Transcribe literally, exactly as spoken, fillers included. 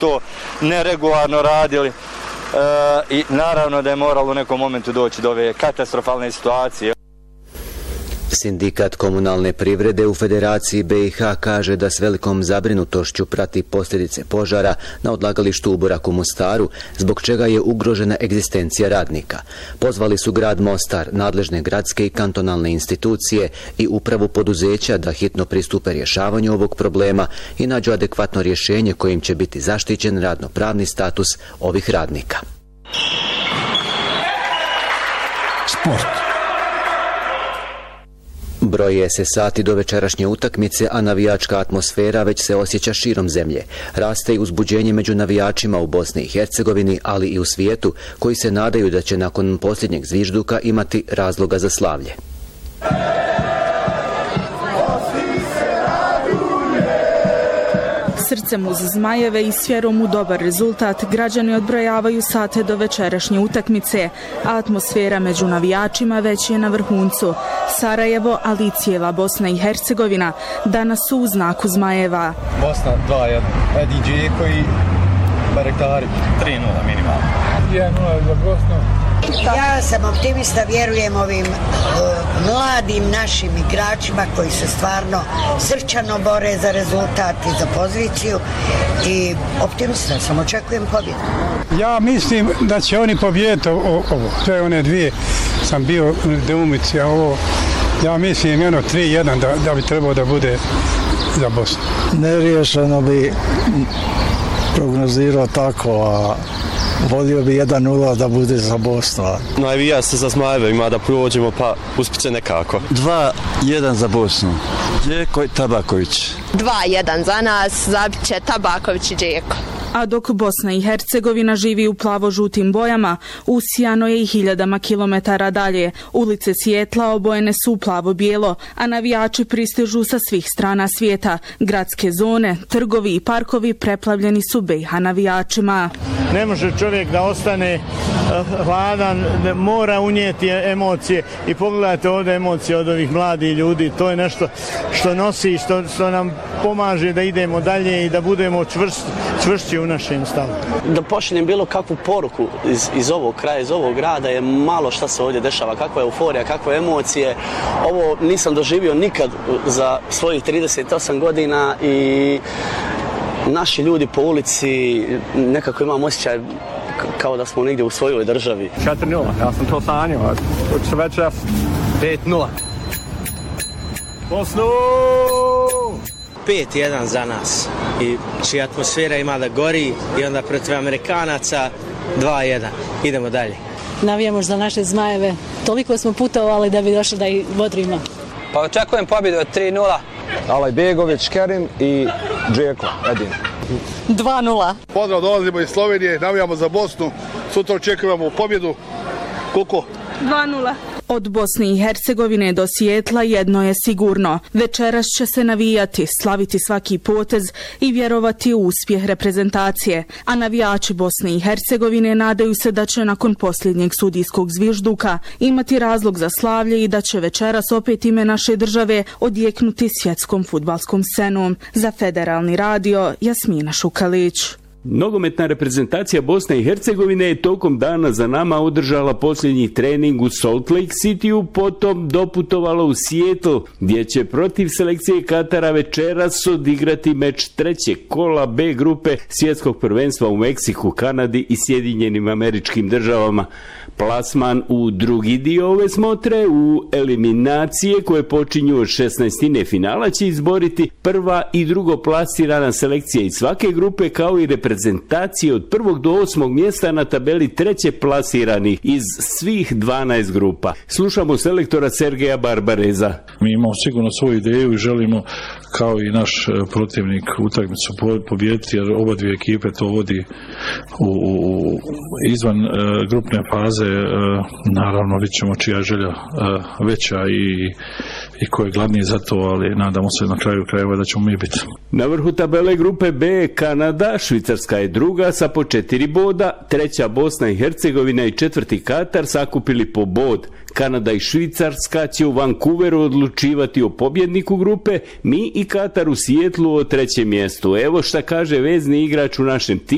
to neregularno radili e, i naravno da je moralo u nekom momentu doći do ove katastrofalne situacije. Sindikat komunalne privrede u Federaciji B i H kaže da s velikom zabrinutošću prati posljedice požara na odlagalištu u Buraku Mostaru, zbog čega je ugrožena egzistencija radnika. Pozvali su grad Mostar, nadležne gradske i kantonalne institucije i upravu poduzeća da hitno pristupe rješavanju ovog problema i nađu adekvatno rješenje kojim će biti zaštićen radno-pravni status ovih radnika. Sport. Broje se sati do večerašnje utakmice, a navijačka atmosfera već se osjeća širom zemlje. Raste i uzbuđenje među navijačima u Bosni i Hercegovini, ali i u svijetu, koji se nadaju da će nakon posljednjeg zvižduka imati razloga za slavlje. Srcem uz Zmajeve i s vjerom u dobar rezultat građani odbrojavaju sate do večerašnje utakmice, a atmosfera među navijačima već je na vrhuncu. Sarajevo, ali i cijela Bosna i Hercegovina danas su u znaku Zmajeva. Bosna dva jedan, Edi Džeko i Barektari. tri nula minimalno. jedan nula za Bosnu. Ja sam optimista, vjerujem ovim uh, mladim našim igračima koji se stvarno srčano bore za rezultat i za poziciju i optimista sam, očekujem pobjedu. Ja mislim da će oni pobijediti ovo, sve one dvije sam bio deumici, a ovo ja mislim jedno tri jedan da, da bi trebalo da bude za Bosnu. Neriješeno bi prognozirao tako, a volio bi jedan nula da bude za Bosnu. Navija se za Zmajeve, ima da prođemo, pa uspiće nekako. dva jedan za Bosnu. Džeko i Tabaković. dva jedan za nas, zabit će Tabaković i Džeko. A dok Bosna i Hercegovina živi u plavo-žutim bojama, usijano je i hiljadama kilometara dalje. Ulice Sijetla obojene su u plavo-bijelo, a navijači pristižu sa svih strana svijeta. Gradske zone, trgovi i parkovi preplavljeni su B i H navijačima. Ne može čovjek da ostane hladan, mora unijeti emocije i pogledajte ovdje emocije od ovih mladih ljudi. To je nešto što nosi, što, što nam pomaže da idemo dalje i da budemo čvrst, čvršći u našem stavu. Da pošaljem bilo kakvu poruku iz, iz ovog kraja, iz ovog grada je malo šta se ovdje dešava, kakva je euforija, kakve emocije. Ovo nisam doživio nikad za svojih trideset osam godina i naši ljudi po ulici nekako imam osjećaj kao da smo negdje u svojoj državi. četiri nula, ja sam to sanjao. Hoće večeras pet nula. Bosnu! pet jedan za nas. I čija atmosfera ima da gori i onda protiv Amerikanaca dva jedan. Idemo dalje. Navijamo za naše Zmajeve. Toliko smo putovali da bi došli da ih bodrimo. Pa očekujem pobjedu od tri nula. Alaj Begović, Kerim i Džeko, Edin. dva nula. Pozdrav, dolazimo iz Slovenije, navijamo za Bosnu. Sutra očekujemo pobjedu. Koliko? dva nula. Od Bosne i Hercegovine do Sijetla jedno je sigurno. Večeras će se navijati, slaviti svaki potez i vjerovati u uspjeh reprezentacije. A navijači Bosne i Hercegovine nadaju se da će nakon posljednjeg sudijskog zvižduka imati razlog za slavlje i da će večeras opet ime naše države odjeknuti svjetskom fudbalskom scenom. Za Federalni radio, Jasmina Šukalić. Nogometna reprezentacija Bosne i Hercegovine je tokom dana za nama održala posljednji trening u Salt Lake Cityu, potom doputovala u Seattle, gdje će protiv selekcije Katara večeras odigrati meč trećeg kola B grupe svjetskog prvenstva u Meksiku, Kanadi i Sjedinjenim Američkim Državama. Plasman u drugi dio ove smotre u eliminacije koje počinju od šesnaestine finala će izboriti prva i drugo plasirana selekcija iz svake grupe, kao i reprezentacije od prvog do osmog mjesta na tabeli treće plasiranih iz svih dvanaest grupa. Slušamo selektora Sergeja Barbareza. Mi imamo sigurno svoju ideju i želimo kao i naš protivnik utakmicu pobijediti, jer oba dvije ekipe to vodi u, u izvan uh, grupne faze. Uh, naravno vidjet ćemo čija je želja uh, veća i, i ko je glavniji za to, ali nadamo se na kraju krajeva da ćemo mi biti. Na vrhu tabele grupe B je Kanada, Švicarska je druga sa po četiri boda, treća Bosna i Hercegovina i četvrti Katar sakupili po bod. Kanada i Švicarska će u Vancouveru odlučivati o pobjedniku grupe, mi i Katar u Sijetlu o trećem mjestu. Evo šta kaže vezni igrač u našem timu.